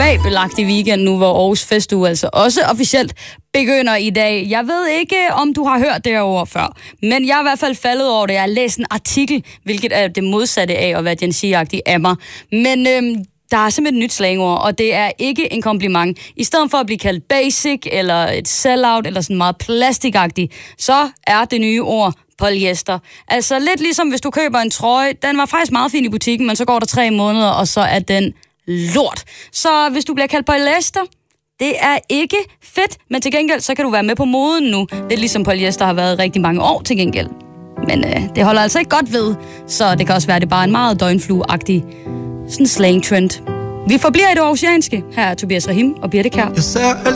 fabelagtig weekend nu, hvor Aarhus Festuge altså også officielt begynder i dag. Jeg ved ikke, om du har hørt det over før, men jeg er i hvert fald faldet over det. Jeg har læst en artikel, hvilket er det modsatte af at være Gen Z-agtig af mig. Men der er simpelthen et nyt slangord, og det er ikke en kompliment. I stedet for at blive kaldt basic, eller et sellout, eller sådan meget plastikagtig, så er det nye ord polyester. Altså lidt ligesom hvis du køber en trøje, den var faktisk meget fin i butikken, men så går der 3 måneder, og så er den lort. Så hvis du bliver kaldt polyester, det er ikke fedt, men til gengæld, så kan du være med på moden nu. Det er ligesom polyester har været rigtig mange år til gengæld. Men det holder altså ikke godt ved, så det kan også være, at det bare er en meget døgnflue-agtig sådan slang-trend. Vi forbliver i det aarhusianske. Her er Tobias Rahim og Birte Kjær.